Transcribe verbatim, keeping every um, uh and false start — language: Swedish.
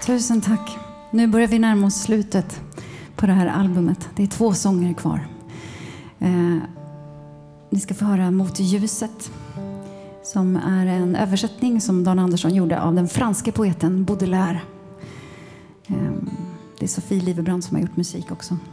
Tusen tack. Nu börjar vi närma oss slutet på det här albumet. Det är två sånger kvar. Eh, ni ska få höra Mot ljuset, som är en översättning som Dan Andersson gjorde av den franske poeten Baudelaire. Eh, det är Sofie Livebrand som har gjort musik också.